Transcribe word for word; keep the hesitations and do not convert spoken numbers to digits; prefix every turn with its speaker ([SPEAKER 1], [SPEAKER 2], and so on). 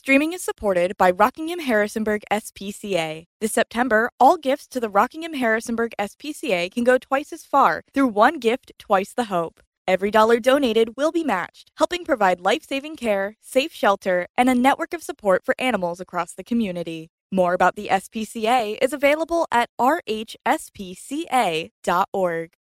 [SPEAKER 1] Streaming is supported by Rockingham Harrisonburg S P C A. This September, all gifts to the Rockingham Harrisonburg S P C A can go twice as far through One Gift, Twice the Hope. Every dollar donated will be matched, helping provide life-saving care, safe shelter, and a network of support for animals across the community. More about the S P C A is available at r h s p c a dot org.